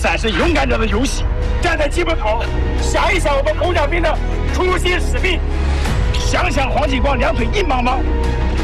才是勇敢者的游戏。站在基本口，想一想我们佟小兵的初心使命，想想黄继光两腿硬邦邦，